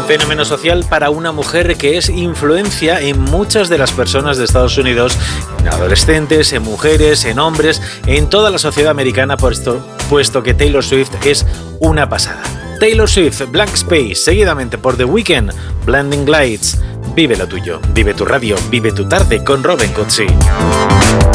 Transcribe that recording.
Fenómeno social para una mujer que es influencia en muchas de las personas de Estados Unidos, en adolescentes, en mujeres, en hombres, en toda la sociedad americana, puesto que Taylor Swift es una pasada. Taylor Swift, Blank Space, seguidamente por The Weeknd, Blinding Lights. Vive lo tuyo, vive tu radio, vive tu tarde con Robin Cutsi.